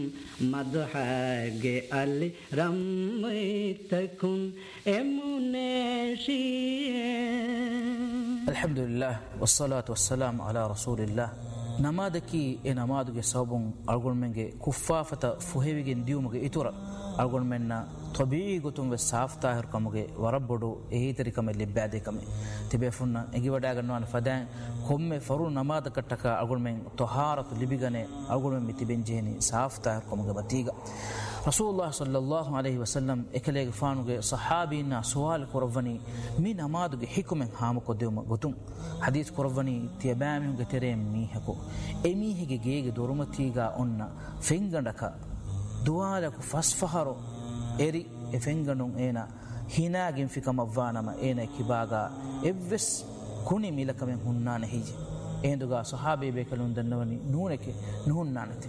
ಮಧುಹಾಗೆ ಅಲ್ಲಿ ರಮ್ಮೈತಕುಂ ಎಮುನೇಶಿಯೇ. ಅಲ್ಹಮ್ದುಲಿಲ್ಲಾಹ್ ವಸ್ಸಲಾತು ವಸ್ಸಲಾಮ್ ಅಲಾ ರಸೂಲಿಲ್ಲಾಹ್. ನಮಾದಕಿ ಎ ನಮಾದುಗೆ ಸೌಬುಂ ಅಳ್ಗೊಳ್ಮೆಂಗೆ ಕುಫಾಫತ ಫುಹೆವಿಗೆನ್ ದಿಯುಮುಗೆ ಇತುರ ಅಳ್ಗೊಳ್ಮೆನ್ನ ತೊಬೀ ಗೊತ್ತುಂವೆ ಸಾಫ್ತಾಹಿರ್ ಕಮಗೆ ವರಬ್ಬೊಡು ಏಹಿತರಿ ಕಮೆ ಲಿಬ್ಬಾದೆ ಕಮೆ ತಿಬೇಫುನ್ನ ಎಗಿವಡಾಗನ್ನುವನ ಫದಾನ್ ಕೊಮ್ಮೆ ಫರು ನಮಾದ ಕಟ್ಟಕ ಅಳ್ಗೊಳ್ಮೆಂ ತೊಹಾರತು ಲಿಬಿಗನೆ ಅಳ್ಗೊಳ್ಮೆಂ ಮಿತಿಬೆಂಜೇನಿ ಸಾಫ್ತಾಹಿರ್ ಕಮಗೆ ಬತೀಗ ರಸೂಲುಲ್ಲಾಹ್ ಸಲ್ಲಲ್ಲಾಹು ಅಲೈಹಿ ವಸಲ್ಲಂ ಎಕಲೆಗೆ ಫಾನುಗೆ ಸಹಾಬೀನ ಸುವಾಲ್ ಕೊರವನಿ ಮಿ ನಮಾದುಗೆ ಹಿಕುಮೆಂ ಹಾಮ ಕೊದ್ದೆವುಮ ಗೊತ್ತುಂ ಹದೀಸ್ ಕೊರವನಿ ತಿಯಬಾಮಿಹುಗೆ ತೆರೆ ಮೀಹಕು ಎಮೀಹಿಗೆ ಗೇಗೆ ದೊರುಮತೀಗ ಒನ್ನ ಫೆಂಗಂಡಕ ದುವಾಲಕು ಫಸ್ಫಹರು ಎರಿ ಎ ಫೆಂಗಂಡುಂ ಏನ ಹಿನಾಗಿಂ ಫಿಕಮವ್ವಾನಮ ಏನ ಕಿಬಾಗ ಎವ್ವೆಸ್ ಕುಣಿ ಮಿಲಕಮೆಂ ಹುನ್ನಾನೆ ಹೀಜಿ ಏಂದುಗ ಸಹಾಬಿ ಬೇಕಲುಂದನ್ನವನಿ ನೂನೆಕೆ ನುಹುನ್ನಾನತೆ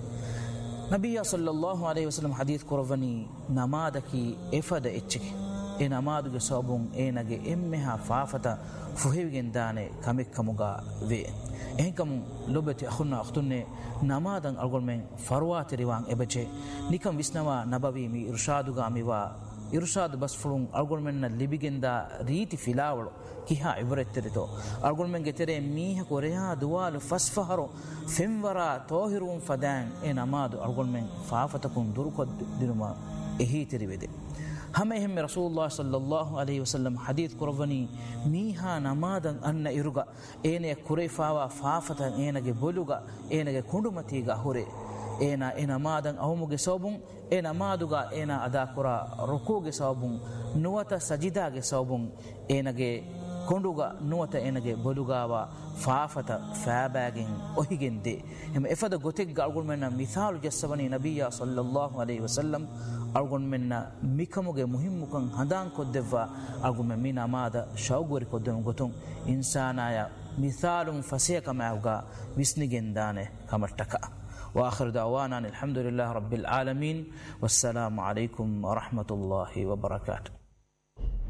ನಬಿಯ ಸಲ್ಲಲ್ಲಾಹು ಅಲೈಹಿ ವಸಲ್ಲಂ ಹದೀಸ್ ಕೊರವನಿ ನಮಾದಕಿ ಎಫದ ಎಚ್ಚಿಗೆ ಎ ನಮಾದುಗೆ ಸೋಬುಂ ಏನಗೆ ಎಮ್ಮೆಹ ಫಾಫತ ಫುಹಿವಿಗೆನ್ ದಾನೆ ಕಮಿಕ್ಕಮುಗ ವೇ ಎಹಕಮು ಲೊಬತಿ ಅಖುನ್ನ ಅಖ್ತುನ್ನೆ ನಮಾದಂ ಅಳ್ಗೊಳ್ಮೆಂ ಫರ್ವಾತಿ ರಿವಾಂ ಎಬಚೆ ನಿಕಂ ವಿಸ್ನವ ನಬವಿ ಮಿ ಇರ್ಷಾದುಗ ಅಮಿವಾ ಇರ್ಷಾದ್ ಬಸ್ಫುಳುಂ ಅಳ್ಗೊಳ್ಮೆನ್ನ ಲಿಬಿಗೆಂದ ರೀತಿ ಫಿಲಾವಳು ಕಿಹಾ ಇಬರೆತ್ತೆರಿತೋ ಅಳ್ಗೊಳ್ಮೆಂಗೆ ತೆರೆ ಮೀಹ ಕೊರೆಹಾ ದುವಾಲು ಫಸ್ಫಹರು ಫೆಂವರ ತೋಹಿರುಂ ಫದಾನ್ ಎ ನಮಾದು ಅಳ್ಗೊಳ್ಮೆಂ ಫಾಫತಕುಂ ದುರುಕೊದ್ದು ದಿನುಮ ಎಹಿ ತಿರಿವೆದೆ ಹಮೆ ಹೆಮ್ಮೆ ರಸೂಲುಲ್ಲಾಹ್ ಸಲ್ಲಲ್ಲಾಹು ಅಲೈಹಿ ವಸಲ್ಲಂ ಹದೀಸ್ ಕುರವನಿ ಮೀಹಾ ನಮಾದಂ ಅನ್ನ ಇರುಗ ಏನೆ ಕುರೈಫಾವ ಫಾಫತ ಏನಗೆ ಬೊಲುಗ ಏನಗೆ ಕುಂಡುಮತೀಗ ಹುರೆ ಏನ ಎ ನಮಾದಂ ಅವಮುಗೆ ಸೌಬುಂ ಎ ನಮಾದುಗ ಏನ ಅದಾ ಕುರ ರುಕೂಗೆ ಸೌಬುಂ ನುವತ ಸಜಿದಾಗೆ ಸೌಬುಂ ಏನಗೆ ಕೊಂಡುಗ ನುವತ ಏನಗೆ ಬೊಲುಗಾವ ಫಾಫತ ಫ್ಯಾಬಾಗಿನ್ ಒಹಿಗೆಂದೆ ಎಮ ಎಫದ ಗೊತೆಗ್ಗ ಅಳ್ಗೊಳ್ಮೆನ್ನ ಮಿಸಾಲು ಜಸ್ಸವನಿ ನಬಿಯ ಸಲ್ಲಲ್ಲಾಹು ಅಲೈಹಿ ವಸಲ್ಲಂ ಅಳ್ಗೊಳ್ಮೆನ್ನ ಮಿಕಮುಗೆ ಮುಹಿಮ್ಮುಕಂ ಹದಾಂ ಕೊದ್ದೆವ್ವ ಅಳ್ಗೊಳ್ಮೆ ಮೀ ನಮಾದ ಶೌಗುವರಿ ಕೊದ್ದೆವು ಗೊತ್ತುಂ ಇನ್ಸಾನಾಯ ಮಿಸಾಲುಂ ಫಸಿಯ ಕಮಾವುಗ ವಿಸ್ನಿಗೆಂದಾನೆ ಕಮಟ್ಟಕ وآخر دعوانا الحمد لله رب العالمين والسلام عليكم ورحمة الله وبركاته.